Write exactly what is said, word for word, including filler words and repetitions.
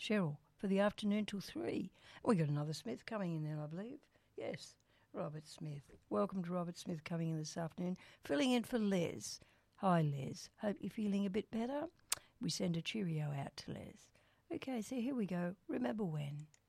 Cheryl, for the afternoon till three. We got another Smith coming in then, I believe. Yes, Robert Smith. Welcome to Robert Smith coming in this afternoon, filling in for Les. Hi, Les. Hope you're feeling a bit better. We send a cheerio out to Les. Okay, so here we go. Remember when.